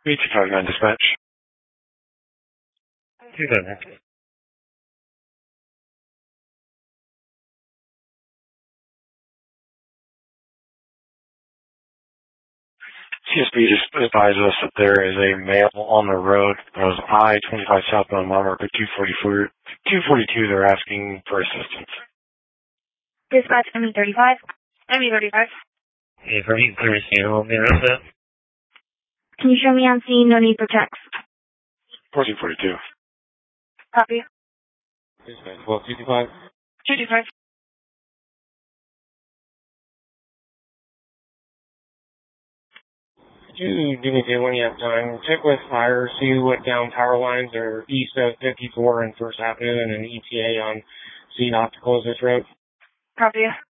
B259 dispatch. 2-7. CSB just advised us that there is a male on the road. That was I-25 southbound mile marker 242. They're asking for assistance. Dispatch ME35. ME35. Yeah, for me, understandable. Can you show me on scene? No need for checks. 1442. Copy. Dispatch 1225. 225. Could you do me a favor when you have time? Check with fire, see what down power lines are east of 54 and 1st Avenue, and an ETA on C not to close this road. Copy.